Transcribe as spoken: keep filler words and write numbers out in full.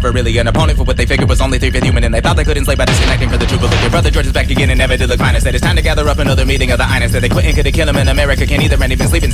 never really an opponent for what they figured was only three-fifth human, and they thought they could enslave by disconnecting for the truth. But look, your brother George is back again and never did look fine. I said it's time to gather up another meeting of the Einstein. Said they quit and could kill him in America, can't either, and even sleeping.